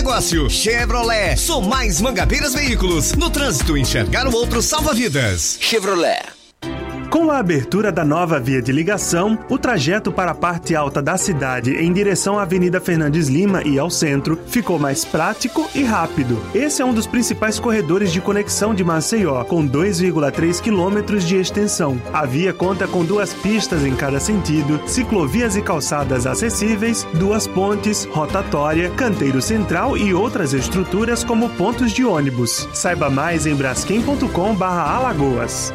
negócio. Chevrolet, sou mais Mangabeiras Veículos. No trânsito, enxergar o outro salva vidas. Chevrolet. Com a abertura da nova via de ligação, o trajeto para a parte alta da cidade em direção à Avenida Fernandes Lima e ao centro ficou mais prático e rápido. Esse é um dos principais corredores de conexão de Maceió, com 2,3 quilômetros de extensão. A via conta com 2 pistas em cada sentido, ciclovias e calçadas acessíveis, 2 pontes, rotatória, canteiro central e outras estruturas como pontos de ônibus. Saiba mais em braskem.com/Alagoas.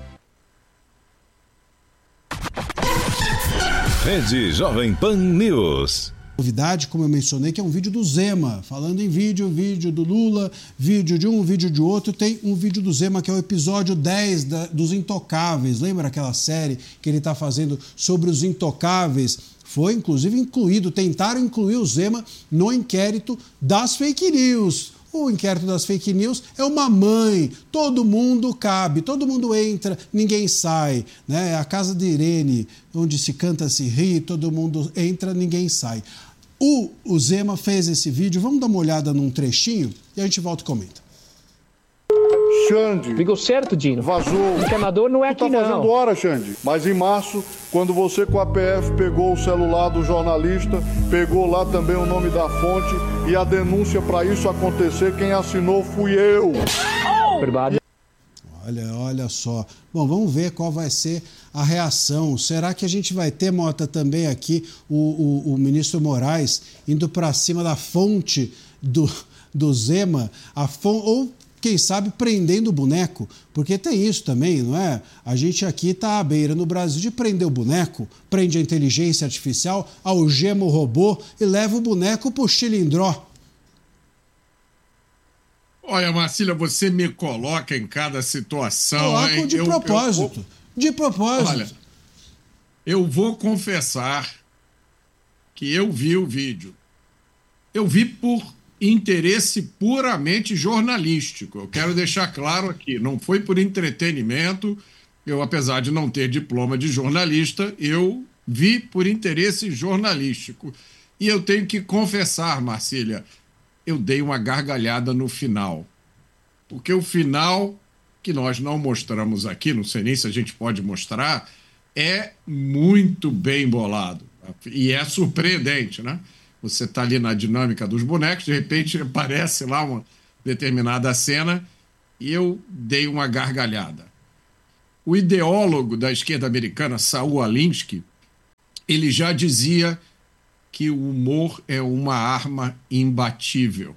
Rede Jovem Pan News. Novidade, como eu mencionei, que é um vídeo do Zema. Falando em vídeo do Lula, vídeo de um, vídeo de outro. Tem um vídeo do Zema que é o episódio 10 dos Intocáveis. Lembra aquela série que ele está fazendo sobre os intocáveis? Foi, inclusive, tentaram incluir o Zema no inquérito das fake news. O inquérito das fake news é uma mãe, todo mundo cabe, todo mundo entra, ninguém sai, né? É a casa de Irene, onde se canta, se ri, todo mundo entra, ninguém sai. O Zema fez esse vídeo, vamos dar uma olhada num trechinho e a gente volta e comenta. Xande. Ficou certo, Dino. Vazou. O encanador não é aqui, não. Tá fazendo hora, Xande. Mas em março, quando você com a PF pegou o celular do jornalista, pegou lá também o nome da fonte e a denúncia para isso acontecer, quem assinou fui eu. Obrigado. Olha só. Bom, vamos ver qual vai ser a reação. Será que a gente vai ter, Mota, também aqui o ministro Moraes indo para cima da fonte do Zema, ou quem sabe prendendo o boneco, porque tem isso também, não é? A gente aqui está à beira no Brasil de prender o boneco, prende a inteligência artificial, algema o robô e leva o boneco pro chilindró. Olha, Marcília, você me coloca em cada situação. Coloco de propósito. De propósito. Olha, eu vou confessar que eu vi o vídeo. Eu vi por interesse puramente jornalístico. Eu quero deixar claro aqui, não foi por entretenimento. Eu, apesar de não ter diploma de jornalista, eu vi por interesse jornalístico. E eu tenho que confessar, Marcília, eu dei uma gargalhada no final. Porque o final, que nós não mostramos aqui, não sei nem se a gente pode mostrar, é muito bem bolado. E é surpreendente, né? Você está ali na dinâmica dos bonecos, de repente aparece lá uma determinada cena e eu dei uma gargalhada. O ideólogo da esquerda americana, Saul Alinsky, ele já dizia que o humor é uma arma imbatível.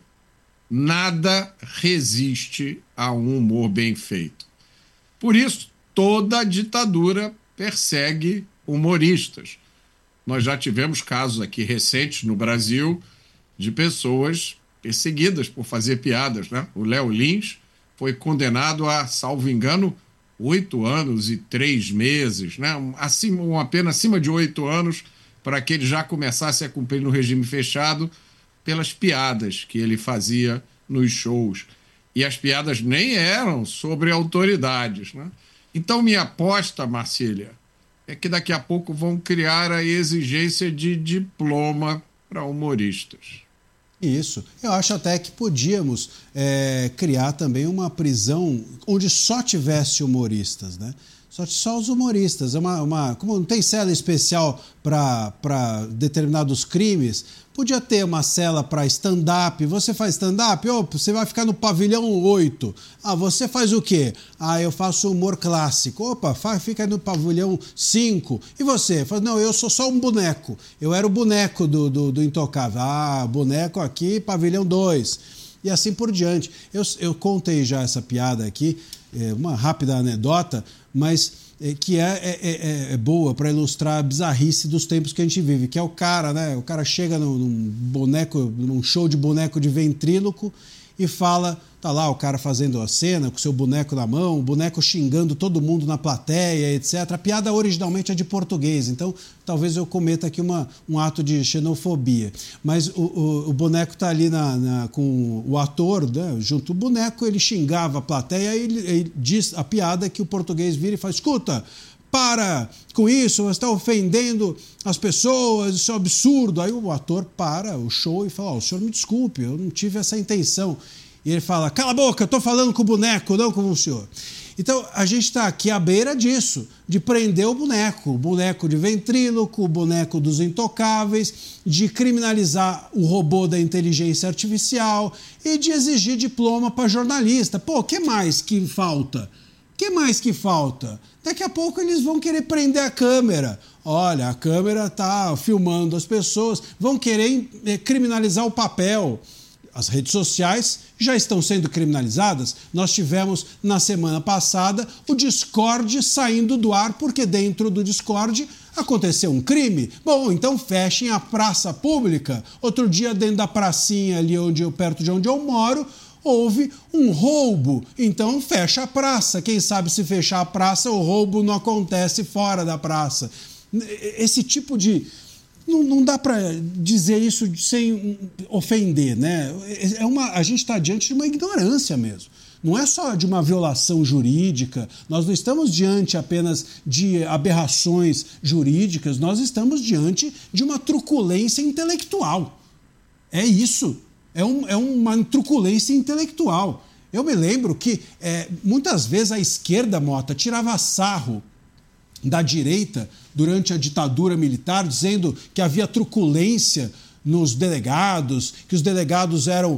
Nada resiste a um humor bem feito. Por isso, toda ditadura persegue humoristas. Nós já tivemos casos aqui recentes no Brasil de pessoas perseguidas por fazer piadas, né? O Léo Lins foi condenado a, salvo engano, 8 anos e 3 meses, né? Uma pena acima de 8 anos para que ele já começasse a cumprir no regime fechado pelas piadas que ele fazia nos shows. E as piadas nem eram sobre autoridades, né? Então, minha aposta, Marcília, é que daqui a pouco vão criar a exigência de diploma para humoristas. Isso. Eu acho até que podíamos criar também uma prisão onde só tivesse humoristas, né? Só os humoristas. Como não tem cela especial para determinados crimes, podia ter uma cela para stand-up. Você faz stand-up? Você vai ficar no pavilhão 8. Ah, você faz o quê? Ah, eu faço humor clássico. Opa, fica no pavilhão 5. E você? Fala, não, eu sou só um boneco. Eu era o boneco do Intocável. Ah, boneco aqui, pavilhão 2. E assim por diante. Eu contei já essa piada aqui, uma rápida anedota, mas que é boa para ilustrar a bizarrice dos tempos que a gente vive, que é o cara, né? O cara chega num show de boneco de ventríloco e fala, tá lá o cara fazendo a cena com seu boneco na mão, o boneco xingando todo mundo na plateia, etc. A piada originalmente é de português, então talvez eu cometa aqui um ato de xenofobia. Mas o boneco tá ali com o ator, né? Junto ao boneco, ele xingava a plateia e ele diz a piada que o português vira e faz, escuta, para com isso, você está ofendendo as pessoas, isso é um absurdo. Aí o ator para o show e fala, o senhor me desculpe, eu não tive essa intenção. E ele fala, cala a boca, eu estou falando com o boneco, não com o senhor. Então, a gente está aqui à beira disso, de prender o boneco de ventríloco, o boneco dos intocáveis, de criminalizar o robô da inteligência artificial e de exigir diploma para jornalista. Pô, o que mais que falta? O que mais que falta? Daqui a pouco eles vão querer prender a câmera. Olha, a câmera está filmando as pessoas, vão querer criminalizar o papel. As redes sociais já estão sendo criminalizadas. Nós tivemos, na semana passada, o Discord saindo do ar, porque dentro do Discord aconteceu um crime. Bom, então fechem a praça pública. Outro dia, dentro da pracinha ali perto de onde eu moro, houve um roubo. Então fecha a praça. Quem sabe se fechar a praça, o roubo não acontece fora da praça. Esse tipo de... Não dá para dizer isso sem ofender, né? A gente está diante de uma ignorância mesmo. Não é só de uma violação jurídica, nós não estamos diante apenas de aberrações jurídicas, nós estamos diante de uma truculência intelectual. É isso, é uma truculência intelectual. Eu me lembro que muitas vezes a esquerda, Mota, tirava sarro da direita durante a ditadura militar, dizendo que havia truculência nos delegados, que os delegados eram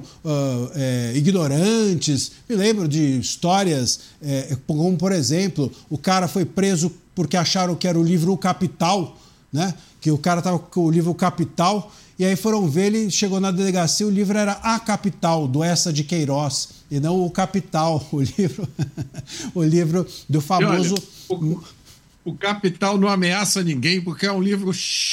ignorantes. Me lembro de histórias como, por exemplo, o cara foi preso porque acharam que era o livro O Capital, né? Que o cara estava com o livro O Capital, e aí foram ver, ele chegou na delegacia, o livro era A Capital, do Eça de Queiroz, e não O Capital, o livro do famoso... Olha, o Capital não ameaça ninguém porque é um livro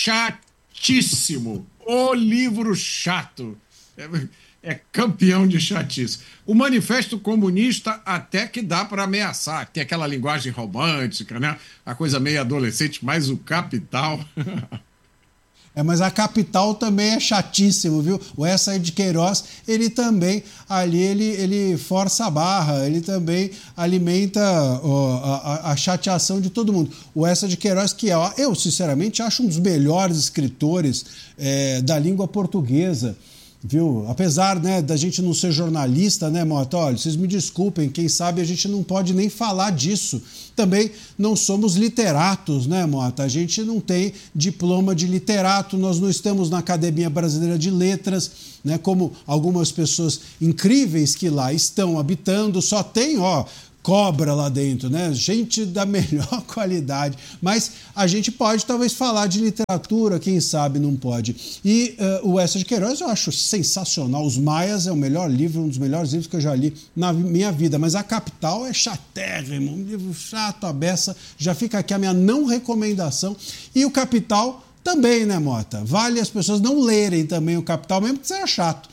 chatíssimo. O livro chato. É campeão de chatice. O Manifesto Comunista até que dá para ameaçar. Tem aquela linguagem romântica, né? A coisa meio adolescente, mas o Capital... Mas a Capital também é chatíssimo, viu? O Eça de Queiroz, ele também, ali, ele força a barra, ele também alimenta a chateação de todo mundo. O Eça de Queiroz, que eu, sinceramente, acho um dos melhores escritores da língua portuguesa, viu? Apesar, né, da gente não ser jornalista, né, Mota? Olha, vocês me desculpem, quem sabe a gente não pode nem falar disso. Também não somos literatos, né, Mota? A gente não tem diploma de literato, nós não estamos na Academia Brasileira de Letras, né, como algumas pessoas incríveis que lá estão habitando, só tem, cobra lá dentro, né? Gente da melhor qualidade. Mas a gente pode talvez falar de literatura, quem sabe não pode. E o Eça de Queiroz eu acho sensacional. Os Maias é o melhor livro, um dos melhores livros que eu já li na minha vida. Mas A Capital é chatérrimo, um livro chato, a beça. Já fica aqui a minha não recomendação. E o Capital também, né, Mota? Vale as pessoas não lerem também o Capital, mesmo que seja chato.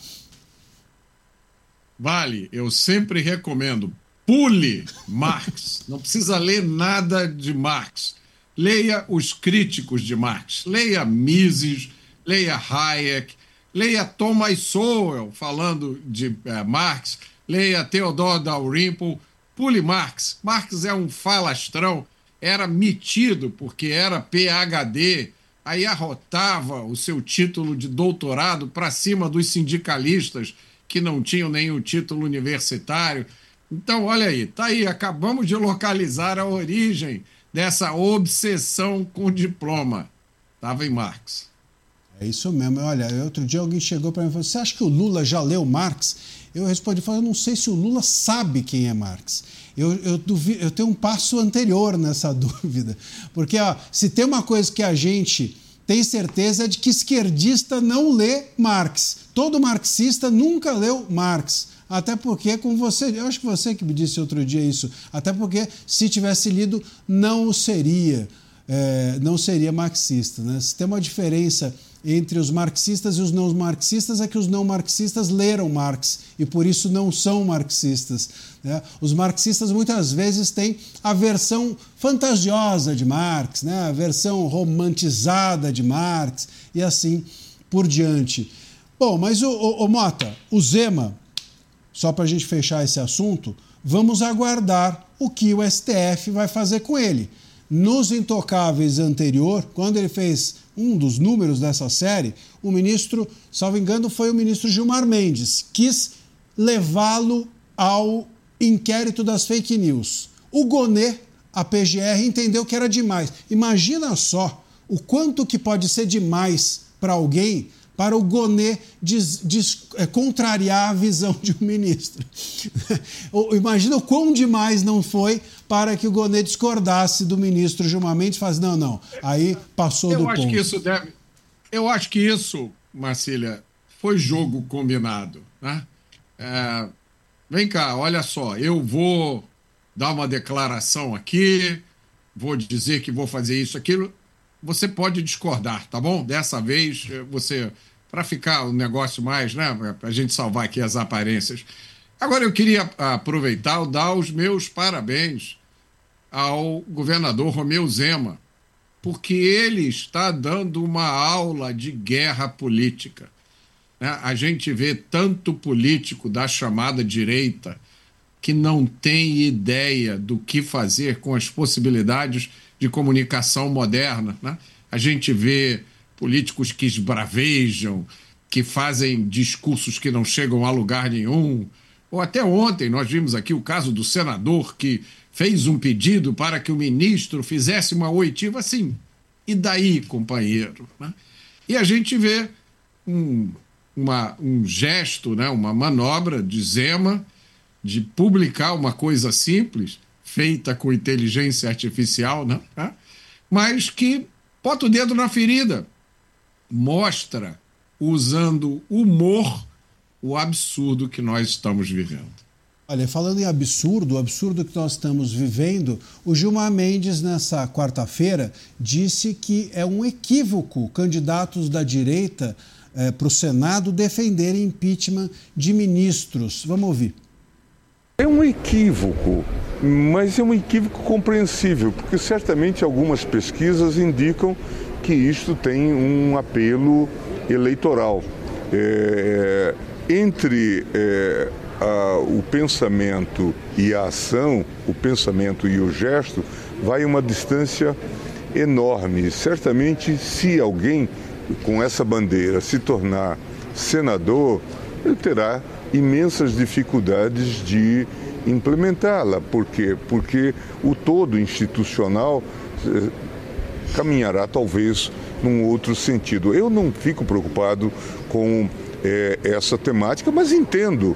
Vale, eu sempre recomendo. Pule Marx, não precisa ler nada de Marx. Leia os críticos de Marx, leia Mises, leia Hayek, leia Thomas Sowell falando de Marx, leia Theodor Dalrymple. Pule Marx. Marx é um falastrão, era metido porque era PhD, aí arrotava o seu título de doutorado para cima dos sindicalistas que não tinham nenhum título universitário. Então, olha aí, tá aí, acabamos de localizar a origem dessa obsessão com diploma. Estava em Marx. É isso mesmo. Olha, outro dia alguém chegou para mim e falou, você acha que o Lula já leu Marx? Eu respondi, eu não sei se o Lula sabe quem é Marx. Eu tenho um passo anterior nessa dúvida. Porque se tem uma coisa que a gente tem certeza é de que esquerdista não lê Marx. Todo marxista nunca leu Marx. Até porque, como você, eu acho que você que me disse outro dia isso, até porque se tivesse lido, não seria marxista, né? Se tem uma diferença entre os marxistas e os não marxistas é que os não marxistas leram Marx e por isso não são marxistas, né? Os marxistas muitas vezes têm a versão fantasiosa de Marx, né? A versão romantizada de Marx e assim por diante. Bom, mas o Mota, o Zema, só para a gente fechar esse assunto, vamos aguardar o que o STF vai fazer com ele. Nos Intocáveis anterior, quando ele fez um dos números dessa série, o ministro, salvo engano, foi o ministro Gilmar Mendes, quis levá-lo ao inquérito das fake news. O Gonê, a PGR, entendeu que era demais. Imagina só o quanto que pode ser demais para alguém, para o Gonê contrariar a visão de um ministro. Imagina o quão demais não foi para que o Gonê discordasse do ministro Gilmar Mendes e falasse, não, aí passou do ponto. Eu acho que isso, Marcília, foi jogo combinado, né? Vem cá, olha só, eu vou dar uma declaração aqui, vou dizer que vou fazer isso, aquilo, você pode discordar, tá bom? Dessa vez, você, para ficar o negócio mais, né, para a gente salvar aqui as aparências. Agora eu queria aproveitar e dar os meus parabéns ao governador Romeu Zema, porque ele está dando uma aula de guerra política. A gente vê tanto político da chamada direita que não tem ideia do que fazer com as possibilidades de comunicação moderna, né? A gente vê políticos que esbravejam, que fazem discursos que não chegam a lugar nenhum. Ou até ontem nós vimos aqui o caso do senador que fez um pedido para que o ministro fizesse uma oitiva assim. E daí, companheiro? Né? E a gente vê um gesto, né, uma manobra de Zema de publicar uma coisa simples, feita com inteligência artificial, né, mas que bota o dedo na ferida, mostra, usando humor, o absurdo que nós estamos vivendo. Olha, falando em absurdo, o absurdo que nós estamos vivendo, o Gilmar Mendes, nessa quarta-feira, disse que é um equívoco candidatos da direita para o Senado defenderem impeachment de ministros. Vamos ouvir. É um equívoco, mas é um equívoco compreensível, porque certamente algumas pesquisas indicam que isto tem um apelo eleitoral. Entre o pensamento e a ação, o pensamento e o gesto, vai uma distância enorme. Certamente, se alguém com essa bandeira se tornar senador, ele terá imensas dificuldades de implementá-la. Por quê? Porque o todo institucional caminhará talvez num outro sentido. Eu não fico preocupado com essa temática, mas entendo.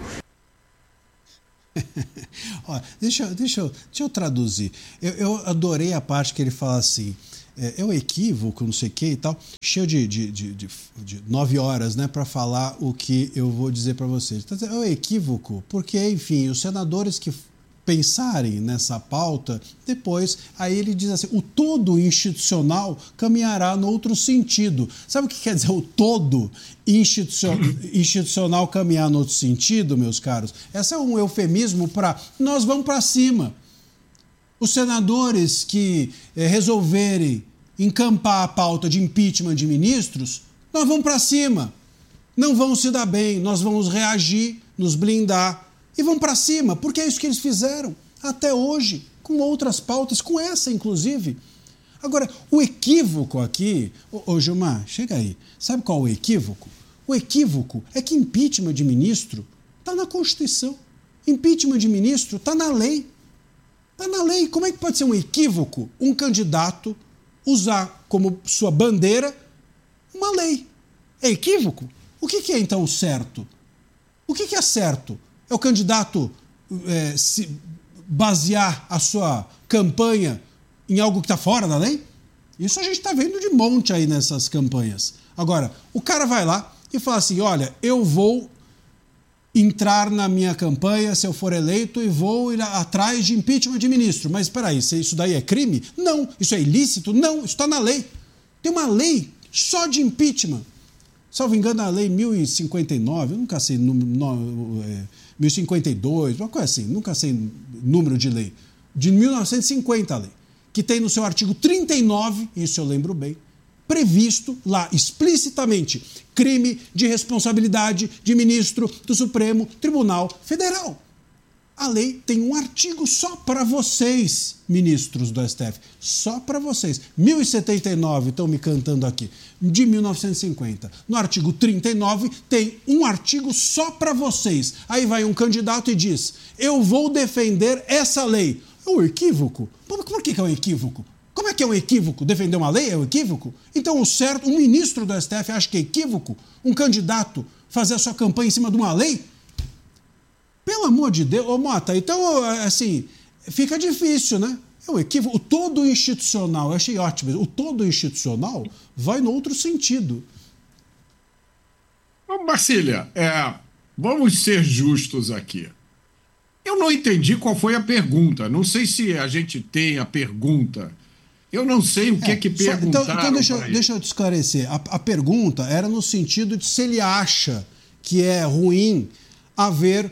Deixa eu traduzir. Eu adorei a parte que ele fala assim, é um equívoco, não sei o que e tal, cheio de 9 horas, né, para falar o que eu vou dizer para vocês. Então, é um equívoco, porque, enfim, os senadores que pensarem nessa pauta, depois, aí ele diz assim, o todo institucional caminhará no outro sentido. Sabe o que quer dizer o todo institucional caminhar no outro sentido, meus caros? Esse é um eufemismo para nós vamos para cima. Os senadores que resolverem encampar a pauta de impeachment de ministros, nós vamos para cima. Não vão se dar bem, nós vamos reagir, nos blindar e vamos para cima, porque é isso que eles fizeram até hoje, com outras pautas, com essa inclusive. Agora, o equívoco aqui... Ô Gilmar, chega aí. Sabe qual é o equívoco? O equívoco é que impeachment de ministro está na Constituição. Impeachment de ministro está na lei. Está na lei. Como é que pode ser um equívoco um candidato usar como sua bandeira uma lei? É equívoco? O que é então certo? O que é certo? É o candidato se basear a sua campanha em algo que está fora da lei? Isso a gente está vendo de monte aí nessas campanhas. Agora, o cara vai lá e fala assim, olha, eu vou entrar na minha campanha, se eu for eleito, e vou ir atrás de impeachment de ministro. Mas espera aí, isso daí é crime? Não. Isso é ilícito? Não. Isso está na lei. Tem uma lei só de impeachment. Salvo engano, a lei 1059, eu nunca sei, 1052, uma coisa assim, nunca sei número de lei. De 1950 a lei, que tem no seu artigo 39, isso eu lembro bem, previsto lá explicitamente crime de responsabilidade de ministro do Supremo Tribunal Federal. A lei tem um artigo só para vocês, ministros do STF. Só para vocês. 1079, estão me cantando aqui, de 1950. No artigo 39, tem um artigo só para vocês. Aí vai um candidato e diz, eu vou defender essa lei. É um equívoco? Por que é um equívoco? Como é que é um equívoco? Defender uma lei é um equívoco? Então, o certo, um ministro do STF acha que é equívoco um candidato fazer a sua campanha em cima de uma lei? Pelo amor de Deus, ô Mota, então, assim, fica difícil, né? É um equívoco. O todo institucional, eu achei ótimo, o todo institucional vai no outro sentido. Bom, Marcília, vamos ser justos aqui. Eu não entendi qual foi a pergunta. Não sei se a gente tem a pergunta. Eu não sei o que perguntaram. Então deixa eu te esclarecer. A pergunta era no sentido de se ele acha que é ruim haver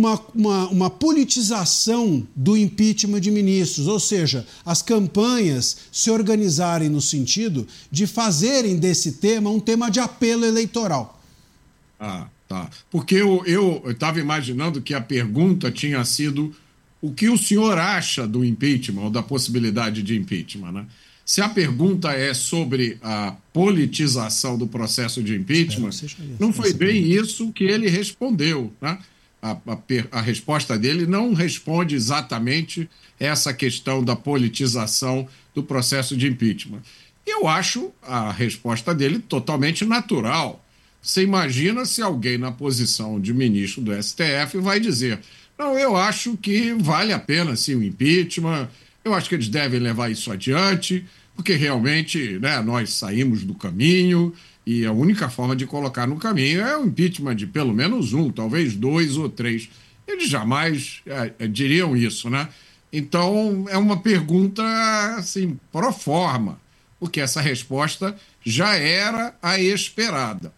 uma politização do impeachment de ministros, ou seja, as campanhas se organizarem no sentido de fazerem desse tema um tema de apelo eleitoral. Ah, tá. Porque eu estava imaginando que a pergunta tinha sido o que o senhor acha do impeachment ou da possibilidade de impeachment, né? Se a pergunta é sobre a politização do processo de impeachment, não foi bem isso que ele respondeu, né? A resposta dele não responde exatamente essa questão da politização do processo de impeachment. Eu acho a resposta dele totalmente natural. Você imagina se alguém na posição de ministro do STF vai dizer, não, eu acho que vale a pena sim o impeachment, eu acho que eles devem levar isso adiante, porque realmente, né, nós saímos do caminho e a única forma de colocar no caminho é o impeachment de pelo menos um, talvez 2 ou 3. Eles jamais diriam isso, né? Então, é uma pergunta, assim, pro forma, porque essa resposta já era a esperada.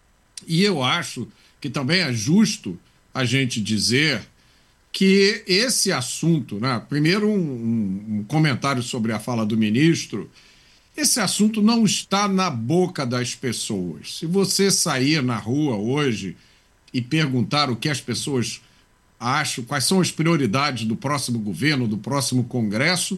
E eu acho que também é justo a gente dizer que esse assunto, né? Primeiro, um comentário sobre a fala do ministro. Esse assunto não está na boca das pessoas. Se você sair na rua hoje e perguntar o que as pessoas acham, quais são as prioridades do próximo governo, do próximo Congresso,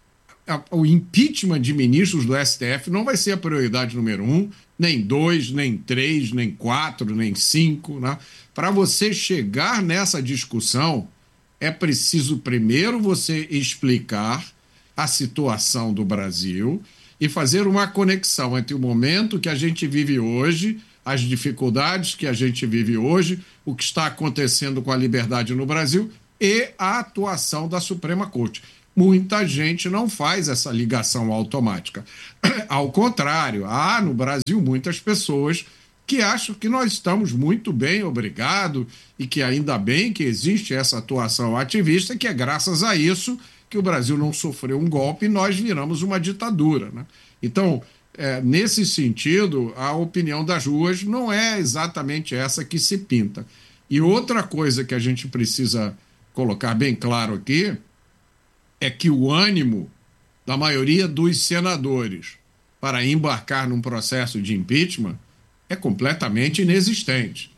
o impeachment de ministros do STF não vai ser a prioridade número 1, nem 2, nem 3, nem 4, nem 5. Né? Para você chegar nessa discussão, é preciso primeiro você explicar a situação do Brasil e fazer uma conexão entre o momento que a gente vive hoje, as dificuldades que a gente vive hoje, o que está acontecendo com a liberdade no Brasil e a atuação da Suprema Corte. Muita gente não faz essa ligação automática. Ao contrário, há no Brasil muitas pessoas que acham que nós estamos muito bem, obrigado, e que ainda bem que existe essa atuação ativista, que é graças a isso que o Brasil não sofreu um golpe e nós viramos uma ditadura, né? Então, nesse sentido, a opinião das ruas não é exatamente essa que se pinta. E outra coisa que a gente precisa colocar bem claro aqui é que o ânimo da maioria dos senadores para embarcar num processo de impeachment é completamente inexistente.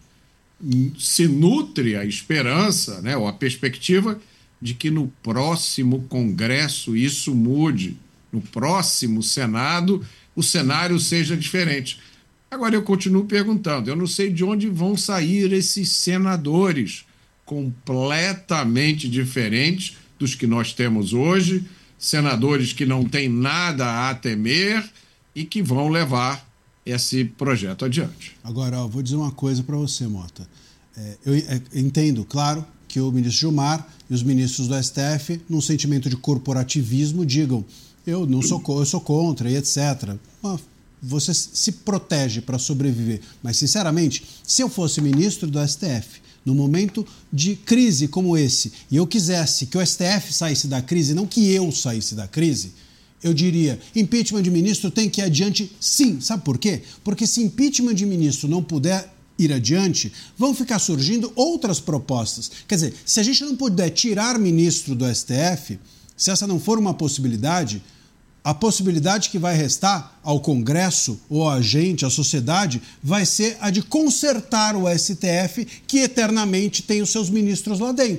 Se nutre a esperança, né, ou a perspectiva de que no próximo Congresso isso mude, no próximo Senado o cenário seja diferente. Agora eu continuo perguntando, eu não sei de onde vão sair esses senadores completamente diferentes dos que nós temos hoje, senadores que não têm nada a temer e que vão levar esse projeto adiante. Agora, vou dizer uma coisa para você, Mota. Eu entendo, claro, que o ministro Gilmar e os ministros do STF, num sentimento de corporativismo, digam eu sou contra e etc. Você se protege para sobreviver. Mas, sinceramente, se eu fosse ministro do STF, no momento de crise como esse, e eu quisesse que o STF saísse da crise, não que eu saísse da crise, eu diria, impeachment de ministro tem que ir adiante sim. Sabe por quê? Porque se impeachment de ministro não puder ir adiante, vão ficar surgindo outras propostas. Quer dizer, se a gente não puder tirar ministro do STF, se essa não for uma possibilidade, a possibilidade que vai restar ao Congresso ou a gente, à sociedade, vai ser a de consertar o STF, que eternamente tem os seus ministros lá dentro.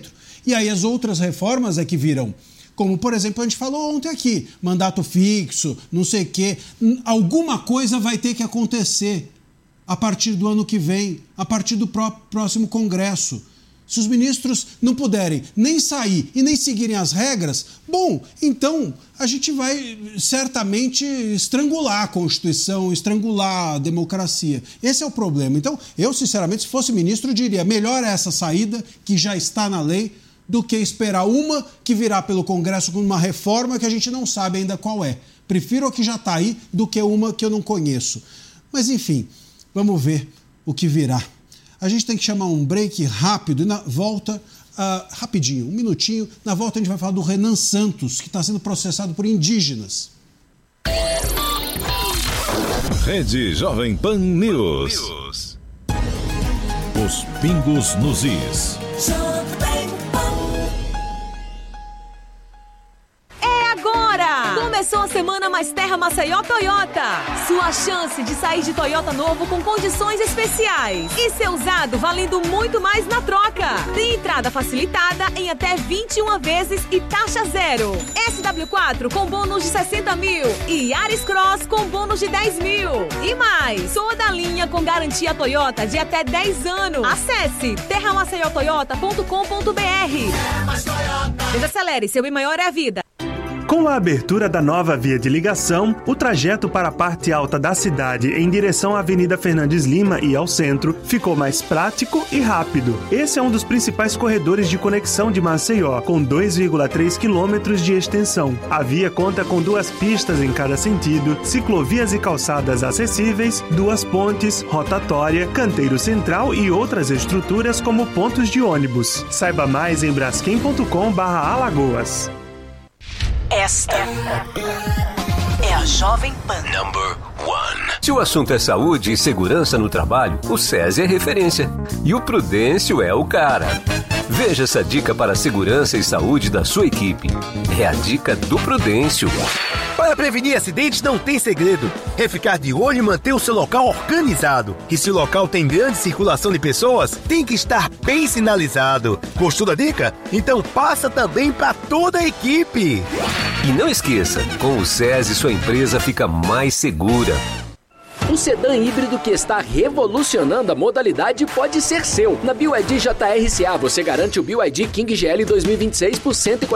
E aí as outras reformas é que virão. Como, por exemplo, a gente falou ontem aqui, mandato fixo, não sei o quê. Alguma coisa vai ter que acontecer a partir do ano que vem, a partir do próximo Congresso. Se os ministros não puderem nem sair e nem seguirem as regras, bom, então a gente vai certamente estrangular a Constituição, estrangular a democracia. Esse é o problema. Então, eu, sinceramente, se fosse ministro, diria, melhor essa saída, que já está na lei, do que esperar uma que virá pelo Congresso com uma reforma que a gente não sabe ainda qual é. Prefiro a que já está aí do que uma que eu não conheço. Mas, enfim, vamos ver o que virá. A gente tem que chamar um break rápido e na volta, rapidinho, 1 minutinho, na volta a gente vai falar do Renan Santos, que está sendo processado por indígenas. Rede Jovem Pan News. Os pingos nos is. Começou a semana Mais Terra Maceió Toyota. Sua chance de sair de Toyota novo com condições especiais. E ser usado valendo muito mais na troca. Tem entrada facilitada em até 21 vezes e taxa zero. SW4 com bônus de 60 mil e Yaris Cross com bônus de 10 mil. E mais, toda a linha com garantia Toyota de até 10 anos. Acesse terramaceiotoyota.com.br. Desacelere, seu bem maior é a vida. Com a abertura da nova via de ligação, o trajeto para a parte alta da cidade em direção à Avenida Fernandes Lima e ao centro ficou mais prático e rápido. Esse é um dos principais corredores de conexão de Maceió, com 2,3 quilômetros de extensão. A via conta com 2 pistas em cada sentido, ciclovias e calçadas acessíveis, 2 pontes, rotatória, canteiro central e outras estruturas como pontos de ônibus. Saiba mais em braskem.com/Alagoas. Esta é a Jovem Pan. Number 1. Se o assunto é saúde e segurança no trabalho, o SESI é referência. E o Prudêncio é o cara. Veja essa dica para a segurança e saúde da sua equipe. É a dica do Prudêncio. Para prevenir acidentes não tem segredo. É ficar de olho e manter o seu local organizado. E se o local tem grande circulação de pessoas, tem que estar bem sinalizado. Gostou da dica? Então passa também para toda a equipe. E não esqueça, com o SESI sua empresa fica mais segura. Um sedã híbrido que está revolucionando a modalidade pode ser seu. Na BYD JRCA você garante o BYD King GL 2026 por R$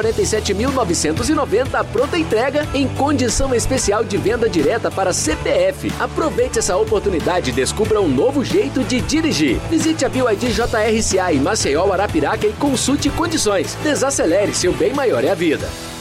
147.990 pronta entrega em condição especial de venda direta para CPF. Aproveite essa oportunidade e descubra um novo jeito de dirigir. Visite a BYD JRCA em Maceió, Arapiraca e consulte condições. Desacelere, seu bem maior é a vida.